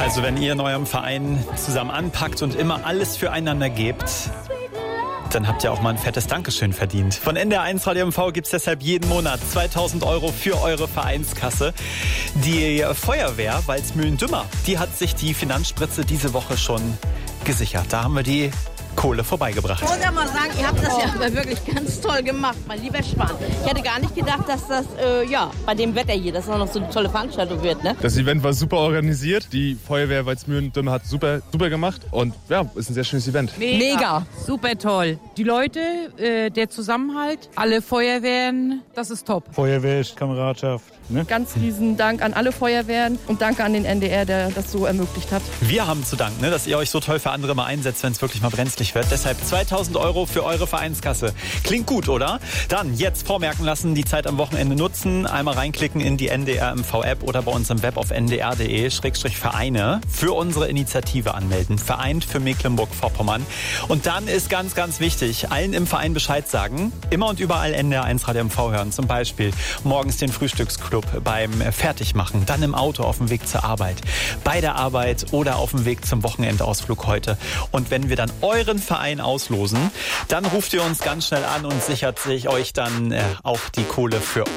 Also wenn ihr in eurem Verein zusammen anpackt und immer alles füreinander gebt, dann habt ihr auch mal ein fettes Dankeschön verdient. Von NDR1 Radio MV gibt es deshalb jeden Monat 2.000 € für eure Vereinskasse. Die Feuerwehr Walsmühlen-Dümmer, die hat sich die Finanzspritze diese Woche schon gesichert. Da haben wir die Kohle vorbeigebracht. Ich muss ja mal sagen, ihr habt das ja aber wirklich ganz toll gemacht, mein lieber Schwan. Ich hätte gar nicht gedacht, dass das, bei dem Wetter hier, dass das noch so eine tolle Veranstaltung wird, ne? Das Event war super organisiert. Die Feuerwehr Walsmühlen-Dümmer hat super gemacht. Und ja, ist ein sehr schönes Event. Mega. Super toll. Die Leute, der Zusammenhalt, alle Feuerwehren, das ist top. Feuerwehr ist Kameradschaft. Ne? Ganz riesen Dank an alle Feuerwehren und danke an den NDR, der das so ermöglicht hat. Wir haben zu danken, dass ihr euch so toll für andere mal einsetzt, wenn es wirklich mal brenzlig wird. Deshalb 2.000 € für eure Vereinskasse. Klingt gut, oder? Dann jetzt vormerken lassen, die Zeit am Wochenende nutzen. Einmal reinklicken in die NDR MV-App oder bei uns im Web auf ndr.de/Vereine für unsere Initiative anmelden. Vereint für Mecklenburg-Vorpommern. Und dann ist ganz, ganz wichtig, allen im Verein Bescheid sagen. Immer und überall NDR1 Radio MV hören. Zum Beispiel morgens den Frühstücksclub beim Fertigmachen, dann im Auto auf dem Weg zur Arbeit, bei der Arbeit oder auf dem Weg zum Wochenendausflug heute. Und wenn wir dann euren Verein auslosen, dann ruft ihr uns ganz schnell an und sichert sich euch dann auch die Kohle für